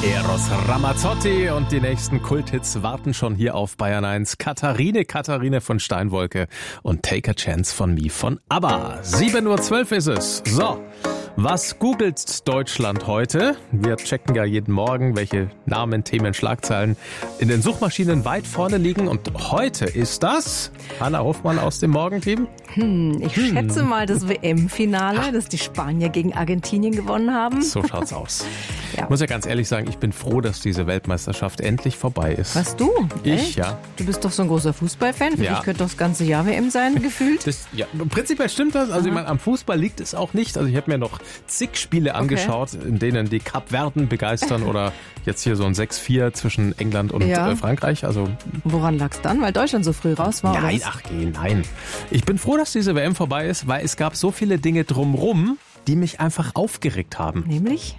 Eros Ramazzotti und die nächsten Kulthits warten schon hier auf Bayern 1. Katharine von Steinwolke und Take a Chance von Me von ABBA. 7:12 Uhr ist es. So, was googelt Deutschland heute? Wir checken ja jeden Morgen, welche Namen, Themen, Schlagzeilen in den Suchmaschinen weit vorne liegen. Und heute ist das Hanna Hofmann aus dem Morgenteam. Ich schätze mal das WM-Finale, das die Spanier gegen Argentinien gewonnen haben. So schaut's aus. Ja. Ich muss ja ganz ehrlich sagen, ich bin froh, dass diese Weltmeisterschaft endlich vorbei ist. Was, du? Ich, Echt? ja. Du bist doch so ein großer Fußballfan. Für Ja. dich könnte doch das ganze Jahr WM sein, gefühlt. Ja, prinzipiell stimmt das. Also ich meine, am Fußball liegt es auch nicht. Also ich habe mir noch zig Spiele angeschaut, in denen die Kapverden begeistern oder jetzt hier so ein 6-4 zwischen England und Frankreich. Also Woran lag's dann? Weil Deutschland so früh raus war? nein, oder was? nein. Ich bin froh, dass diese WM vorbei ist, weil es gab so viele Dinge drumrum, die mich einfach aufgeregt haben. Nämlich?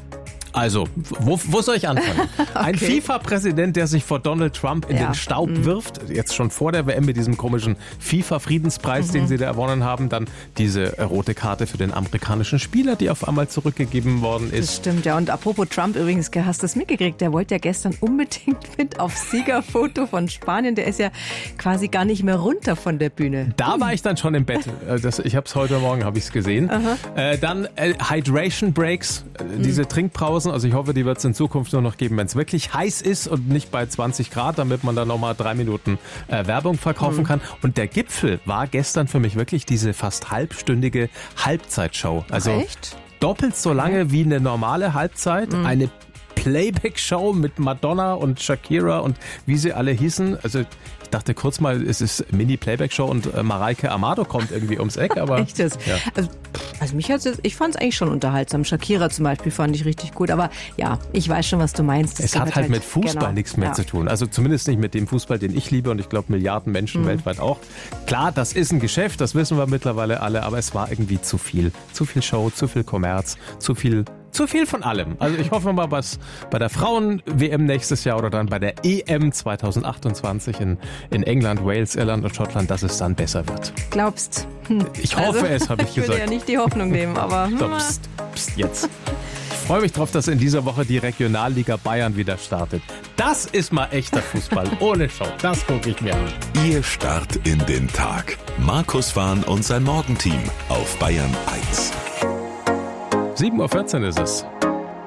Also, wo soll ich anfangen? Ein FIFA-Präsident, der sich vor Donald Trump in den Staub wirft, jetzt schon vor der WM mit diesem komischen FIFA-Friedenspreis, den sie da gewonnen haben, dann diese rote Karte für den amerikanischen Spieler, die auf einmal zurückgegeben worden Das ist. stimmt, ja. Und apropos Trump übrigens, hast du es mitgekriegt? Der wollte ja gestern unbedingt mit aufs Siegerfoto von Spanien. Der ist ja quasi gar nicht mehr runter von der Bühne. Da war ich dann schon im Bett. Ich habe es heute Morgen gesehen. Dann Hydration Breaks, diese Trinkpausen. Also ich hoffe, die wird es in Zukunft nur noch geben, wenn es wirklich heiß ist und nicht bei 20 Grad, damit man dann nochmal 3 Minuten Werbung verkaufen kann. Und der Gipfel war gestern für mich wirklich diese fast halbstündige Halbzeitshow. Also echt? doppelt so lange wie eine normale Halbzeit. Eine Playback-Show mit Madonna und Shakira und wie sie alle hießen. Also ich dachte kurz mal, es ist Mini-Playback-Show und Mareike Amado kommt irgendwie ums Eck. Aber Echt das? Ja. Also ich fand es eigentlich schon unterhaltsam. Shakira zum Beispiel fand ich richtig gut. Aber ja, ich weiß schon, was du meinst. Das Es hat gehört halt mit Fußball nichts mehr zu tun. Also zumindest nicht mit dem Fußball, den ich liebe und ich glaube Milliarden Menschen weltweit auch. Klar, das ist ein Geschäft, das wissen wir mittlerweile alle, aber es war irgendwie zu viel. Zu viel Show, zu viel Kommerz, zu viel von allem. Also ich hoffe mal, was bei der Frauen-WM nächstes Jahr oder dann bei der EM 2028 in England, Wales, Irland und Schottland, dass es dann besser wird. Glaubst? Ich hoffe es, habe ich Ich will gesagt. dir ja nicht die Hoffnung nehmen, aber So, pst, jetzt. Ich freue mich drauf, dass in dieser Woche die Regionalliga Bayern wieder startet. Das ist mal echter Fußball, ohne Show. Das gucke ich mir an. Ihr Start in den Tag. Markus Wahn und sein Morgenteam auf Bayern 1. 7:14 Uhr ist es.